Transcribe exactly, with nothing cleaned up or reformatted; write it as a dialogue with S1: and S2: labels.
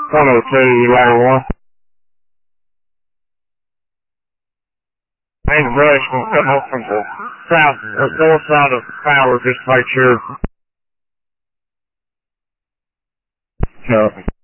S1: one oh two, ladder one. Main brush will come up from the south, or north side of the power, just to make sure. Copy.